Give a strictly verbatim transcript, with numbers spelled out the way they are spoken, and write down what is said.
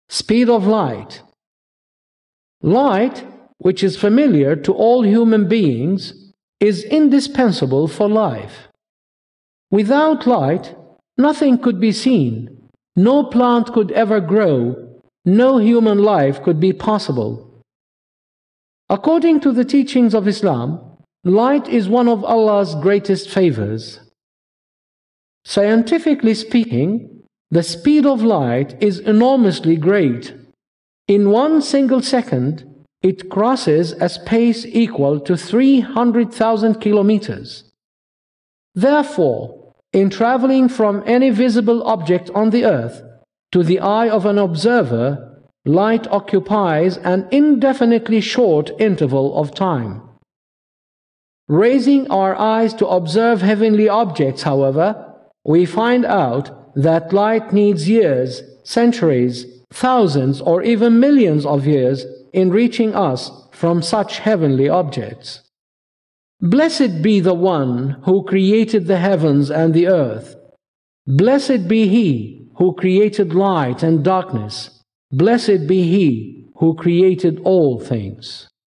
Speed of light. Light, which is familiar to all human beings, is indispensable for life. Without light, nothing could be seen, no plant could ever grow, no human life could be possible. According to the teachings of Islam, light is one of Allah's greatest favors. Scientifically speaking, the speed of light is enormously great. In one single second, it crosses a space equal to three hundred thousand kilometers. Therefore, in traveling from any visible object on the earth to the eye of an observer, light occupies an indefinitely short interval of time. Raising our eyes to observe heavenly objects, however, we find out that light needs years, centuries, thousands, or even millions of years in reaching us from such heavenly objects. Blessed be the one who created the heavens and the earth. Blessed be he who created light and darkness. Blessed be he who created all things.